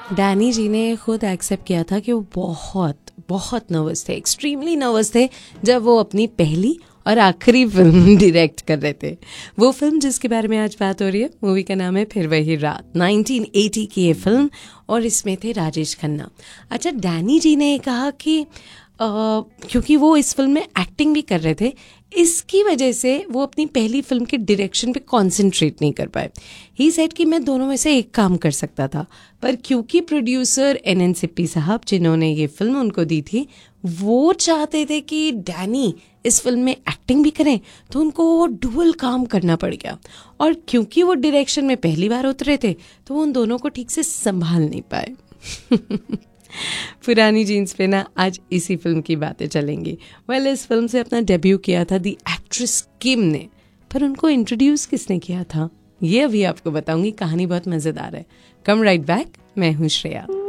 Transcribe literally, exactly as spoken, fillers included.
Danny जी ने खुद accept किया था कि वो बहुत बहुत नर्वस थे, एक्सट्रीमली नर्वस थे जब वो अपनी पहली और आखिरी फिल्म डायरेक्ट कर रहे थे। वो फिल्म जिसके बारे में आज बात हो रही है, मूवी का नाम है फिर वही रात। नाइनटीन एटी की ये फिल्म और इसमें थे राजेश खन्ना। अच्छा, डैनी जी ने कहा कि आ, क्योंकि वो इस फिल्म में एक्टिंग भी कर रहे थे, इसकी वजह से वो अपनी पहली फिल्म के डायरेक्शन पे कंसंट्रेट नहीं कर पाए। ही सेड कि मैं दोनों में से एक काम कर सकता था, पर क्योंकि प्रोड्यूसर एन एन सिप्पी साहब जिन्होंने ये फिल्म उनको दी थी, वो चाहते थे कि डैनी इस फिल्म में एक्टिंग भी करें, तो उनको वो डुअल काम करना पड़ गया। और क्योंकि वो डायरेक्शन में पहली बार उतरे थे, तो वो उन दोनों को ठीक से संभाल नहीं पाए। पुरानी जीन्स पे ना आज इसी फिल्म की बातें चलेंगी। वेल well, इस फिल्म से अपना डेब्यू किया था दी एक्ट्रेस किम ने, पर उनको इंट्रोड्यूस किसने किया था ये अभी आपको बताऊंगी। कहानी बहुत मजेदार है। कम राइट बैक, मैं हूँ श्रेया।